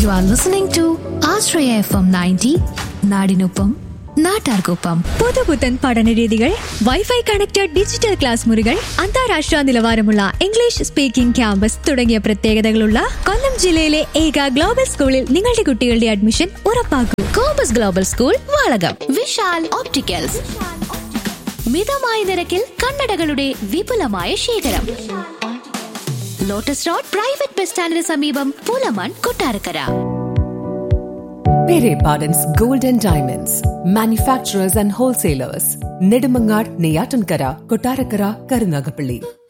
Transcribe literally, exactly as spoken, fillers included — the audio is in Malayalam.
You are listening to Ashraya F M ninety, നാടിനൊപ്പം നാട്ടാർക്കൊപ്പം. പുതുപുത്തൻ പഠനരീതികൾ, വൈഫൈ കണക്റ്റഡ് ഡിജിറ്റൽ ക്ലാസ് മുറികൾ, അന്താരാഷ്ട്ര നിലവാരമുള്ള ഇംഗ്ലീഷ് സ്പീക്കിംഗ് ക്യാമ്പസ് തുടങ്ങിയ പ്രത്യേകതകളുള്ള കൊല്ലം ജില്ലയിലെ ഏക ഗ്ലോബൽ സ്കൂളിൽ നിങ്ങളുടെ കുട്ടികളുടെ admission ഉറപ്പാക്കൂ. Compass global school, Valakom. Vishal opticals, മിതമായ നിരക്കിൽ കണ്ണടകളുടെ വിപുലമായ ശേഖരം. ലോട്ടസ് റോഡ് പ്രൈവറ്റ് ബസ് സ്റ്റാൻഡിന് സമീപം, പൂലമാൻ, Kottarakkara. Pere Pardon's Gold and Diamonds, manufacturers and wholesalers, Nedumangad, Neyatankara, Kottarakara, Karunagapalli.